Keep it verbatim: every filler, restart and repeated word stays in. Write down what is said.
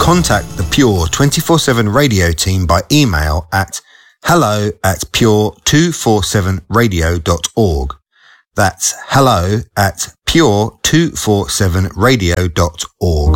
contact the Pure twenty-four seven radio team by email at hello at pure two forty-seven radio dot org. That's hello at pure two forty-seven radio dot org.